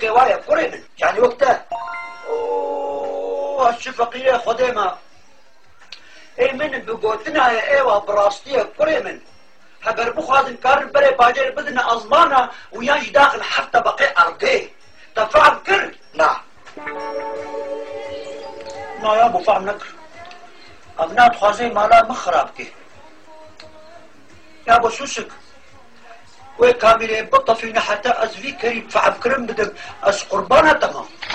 فقيه وايا كوري من يعني وقتها اوه الشفقية خديمة اي من بقوتنا يا ايوه براستية كوري من هبر بخواد كار بري باجر بدنا ازمانه وياش داخل حتى بقي ارضيه تفعل كر نعم ما يا ابو فهم نكر ابنات خوازي مالا مخرابكي يا ابو سوسك وي كاميري بطة فينا حتى ازفي كريم فعب كرم بدك از قربانة تمام